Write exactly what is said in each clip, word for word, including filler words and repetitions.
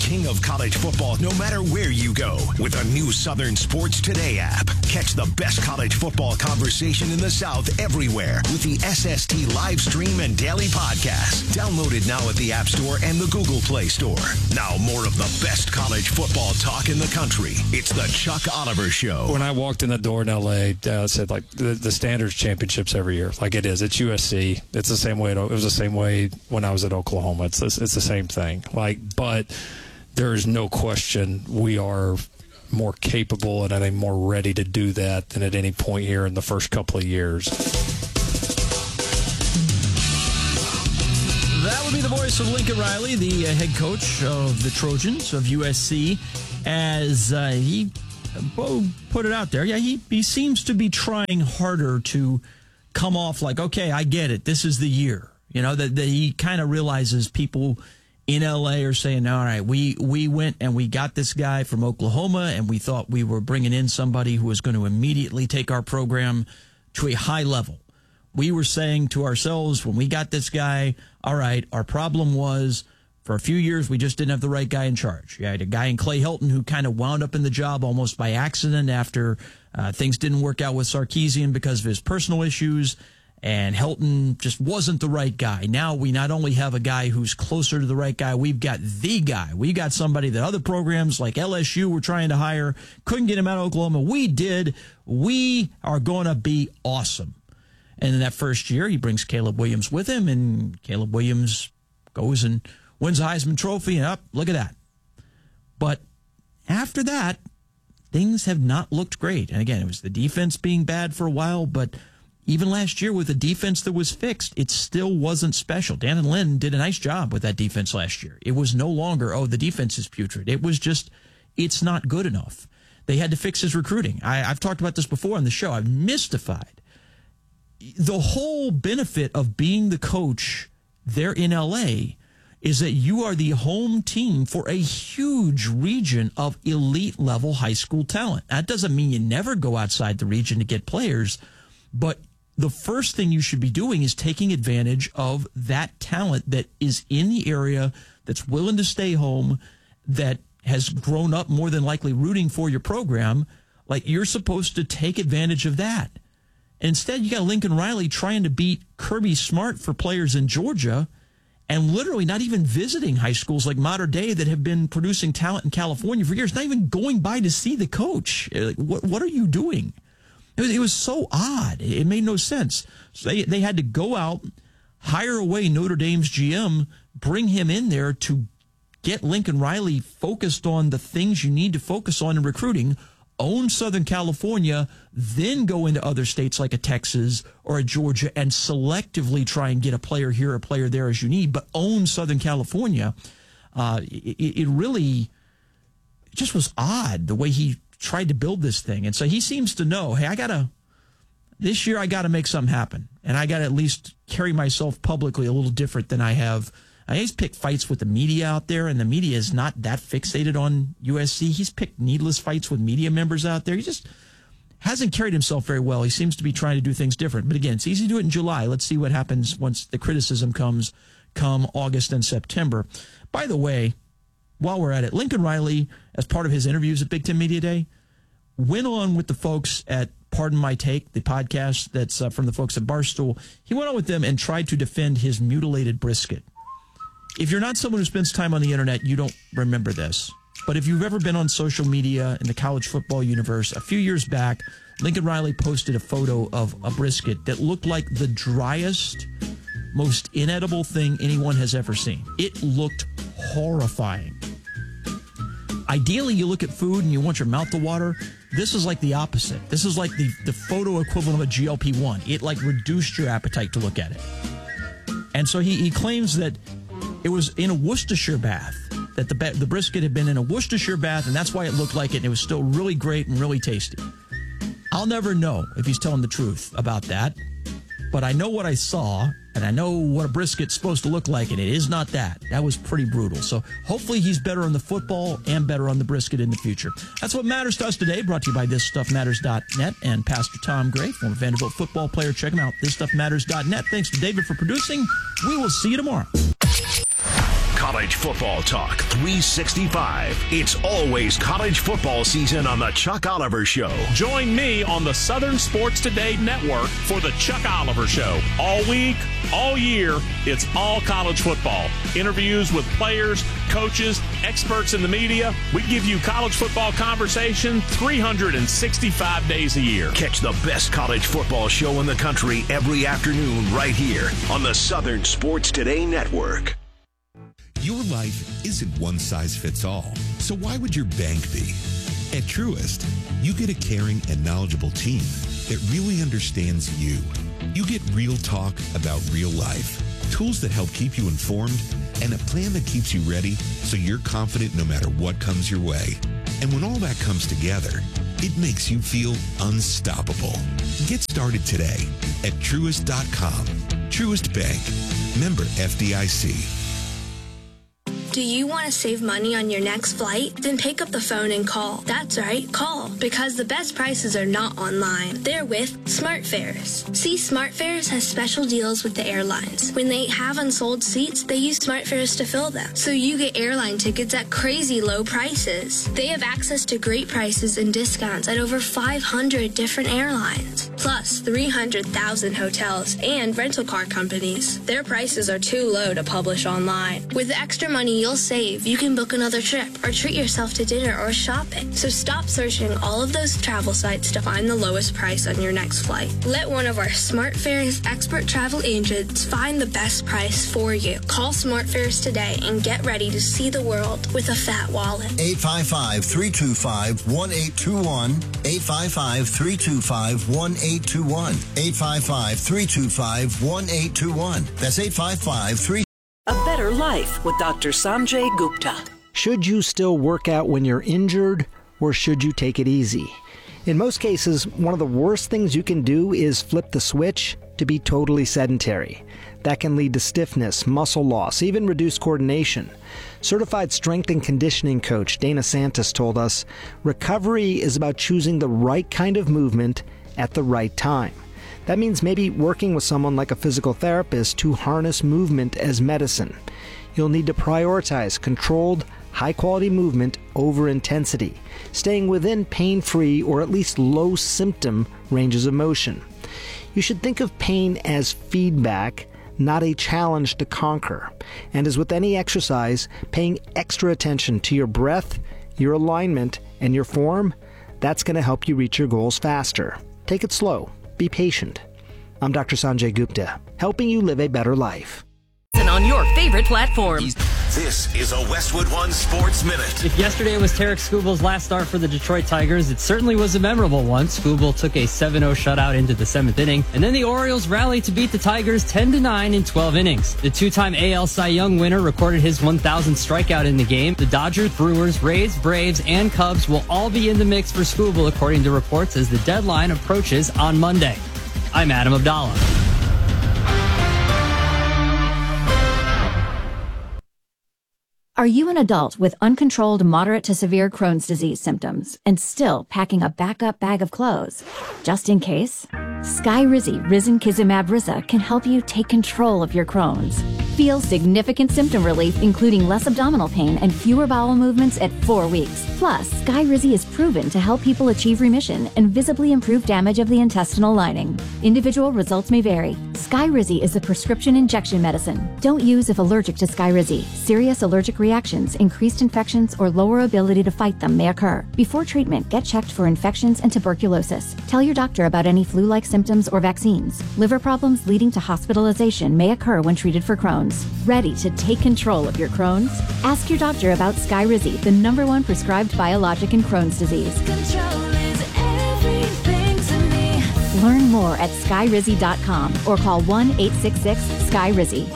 king of college football no matter where you go with a new Southern Sports Today app. Catch the best college football conversation in the South everywhere with the S S T live stream and daily podcast. Download it now at the App Store and the Google Play Store. Now more of the best college football talk in the country. It's the Chuck Oliver Show. When I walked in the door in L A, uh, said like the, the Standards championships every year, like it is. It's U S C. It's the same way. It, it was the same way when I was at Oklahoma. It's it's the same thing. Like, but there is no question we are more capable and I think more ready to do that than at any point here in the first couple of years. That would be the voice of Lincoln Riley, the uh, head coach of the Trojans of U S C, as uh, he uh, put it out there. Yeah, he, he seems to be trying harder to come off like, okay, I get it. This is the year. You know, that, that he kind of realizes people in L A are saying, all right, we, we went and we got this guy from Oklahoma and we thought we were bringing in somebody who was going to immediately take our program to a high level. We were saying to ourselves when we got this guy, all right, our problem was for a few years we just didn't have the right guy in charge. You had a guy in Clay Helton who kind of wound up in the job almost by accident after uh, things didn't work out with Sarkisian because of his personal issues. And Helton just wasn't the right guy. Now we not only have a guy who's closer to the right guy, we've got the guy. We got somebody that other programs like L S U were trying to hire, couldn't get him out of Oklahoma. We did. We are going to be awesome. And in that first year, he brings Caleb Williams with him, and Caleb Williams goes and wins the Heisman Trophy, and up, look at that. But after that, things have not looked great. And again, it was the defense being bad for a while, but even last year with a defense that was fixed, it still wasn't special. Dan and Lynn did a nice job with that defense last year. It was no longer, oh, the defense is putrid. It was just, it's not good enough. They had to fix his recruiting. I, I've talked about this before on the show. I'm mystified. The whole benefit of being the coach there in L A is that you are the home team for a huge region of elite level high school talent. That doesn't mean you never go outside the region to get players, but the first thing you should be doing is taking advantage of that talent that is in the area, that's willing to stay home, that has grown up more than likely rooting for your program. Like, you're supposed to take advantage of that. And instead, you got Lincoln Riley trying to beat Kirby Smart for players in Georgia and literally not even visiting high schools like Mater Dei that have been producing talent in California for years, not even going by to see the coach. Like, what, what are you doing? It was, it was so odd. It made no sense. So they, they had to go out, hire away Notre Dame's G M, bring him in there to get Lincoln Riley focused on the things you need to focus on in recruiting, own Southern California, then go into other states like a Texas or a Georgia and selectively try and get a player here, a player there as you need, but own Southern California. Uh, it, it really just was odd the way he tried to build this thing. And so he seems to know, hey, I gotta, this year I gotta make something happen. And I gotta at least carry myself publicly a little different than I have. I always pick fights with the media out there, and the media is not that fixated on U S C. He's picked needless fights with media members out there. He just hasn't carried himself very well. He seems to be trying to do things different. But again, it's easy to do it in July. Let's see what happens once the criticism comes come August and September. By the way, while we're at it, Lincoln Riley, as part of his interviews at Big Ten Media Day, went on with the folks at Pardon My Take, the podcast that's uh, from the folks at Barstool. He went on with them and tried to defend his mutilated brisket. If you're not someone who spends time on the internet, you don't remember this. But if you've ever been on social media in the college football universe, a few years back, Lincoln Riley posted a photo of a brisket that looked like the driest, most inedible thing anyone has ever seen. It looked horrifying. Ideally, you look at food and you want your mouth to water. This is like the opposite. This is like the, the photo equivalent of a G L P one. It like reduced your appetite to look at it. And so he, he claims that it was in a Worcestershire bath, that the the brisket had been in a Worcestershire bath, and that's why it looked like it, and it was still really great and really tasty. I'll never know if he's telling the truth about that, but I know what I saw, and I know what a brisket's supposed to look like, and it is not that. That was pretty brutal. So hopefully he's better on the football and better on the brisket in the future. That's what matters to us today, brought to you by this stuff matters dot net and Pastor Tom Gray, former Vanderbilt football player. Check him out, this stuff matters dot net. Thanks to David for producing. We will see you tomorrow. college football talk three sixty-five. It's always college football season on the Chuck Oliver Show. Join me on the Southern Sports Today Network for the Chuck Oliver Show. All week, all year, it's all college football. Interviews with players, coaches, experts in the media. We give you college football conversation three hundred sixty-five days a year. Catch the best college football show in the country every afternoon right here on the Southern Sports Today Network. Your life isn't one size fits all, so why would your bank be? At Truist, you get a caring and knowledgeable team that really understands you. You get real talk about real life, tools that help keep you informed, and a plan that keeps you ready so you're confident no matter what comes your way. And when all that comes together, it makes you feel unstoppable. Get started today at Truist dot com. Truist Bank. Member F D I C. Do you want to save money on your next flight? Then pick up the phone and call. That's right, call. Because the best prices are not online. They're with SmartFares. See, SmartFares has special deals with the airlines. When they have unsold seats, they use SmartFares to fill them. So you get airline tickets at crazy low prices. They have access to great prices and discounts at over five hundred different airlines. Plus three hundred thousand hotels and rental car companies. Their prices are too low to publish online. With the extra money you'll save, you can book another trip or treat yourself to dinner or shopping. So stop searching all of those travel sites to find the lowest price on your next flight. Let one of our SmartFares expert travel agents find the best price for you. Call SmartFares today and get ready to see the world with a fat wallet. eight five five, three two five, one eight two one. eight five five, three two five, one eight two one. eight five five, three two five, one eight two one. That's eight five five, three two five, one eight two one. A better life with Doctor Sanjay Gupta. Should you still work out when you're injured, or should you take it easy? In most cases, one of the worst things you can do is flip the switch to be totally sedentary. That can lead to stiffness, muscle loss, even reduced coordination. Certified strength and conditioning coach Dana Santos told us, recovery is about choosing the right kind of movement at the right time. That means maybe working with someone like a physical therapist to harness movement as medicine. You'll need to prioritize controlled, high-quality movement over intensity, staying within pain-free or at least low-symptom ranges of motion. You should think of pain as feedback, not a challenge to conquer. And as with any exercise, paying extra attention to your breath, your alignment, and your form, that's going to help you reach your goals faster. Take it slow. Be patient. I'm Doctor Sanjay Gupta, helping you live a better life. And on your favorite platform. This is a Westwood One Sports Minute. If yesterday was Tarek Skubal's last start for the Detroit Tigers, it certainly was a memorable one. Skubal took a seven oh shutout into the seventh inning, and then the Orioles rallied to beat the Tigers ten to nine in twelve innings. The two-time A L Cy Young winner recorded his one thousandth strikeout in the game. The Dodgers, Brewers, Rays, Braves, and Cubs will all be in the mix for Skubal, according to reports, as the deadline approaches on Monday. I'm Adam Abdallah. Are you an adult with uncontrolled moderate to severe Crohn's disease symptoms and still packing a backup bag of clothes? Just in case? Skyrizi Risankizumab Riza can help you take control of your Crohn's. Feel significant symptom relief, including less abdominal pain and fewer bowel movements at four weeks. Plus, Skyrizi is proven to help people achieve remission and visibly improve damage of the intestinal lining. Individual results may vary. Skyrizi is a prescription injection medicine. Don't use if allergic to Skyrizi. Serious allergic reactions, increased infections, or lower ability to fight them may occur. Before treatment, get checked for infections and tuberculosis. Tell your doctor about any flu-like symptoms or vaccines. Liver problems leading to hospitalization may occur when treated for Crohn's. Ready to take control of your Crohn's? Ask your doctor about Skyrizi, the number one prescribed biologic in Crohn's disease. Control is everything to me. Learn more at skyrizi dot com or call one eight six six Sky Rizzi.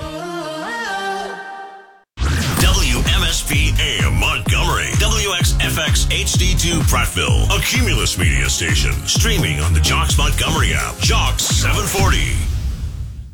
W M S P A M Montgomery, W X F X H D two Prattville, a Cumulus media station, streaming on the Jocks Montgomery app, Jocks seven forty.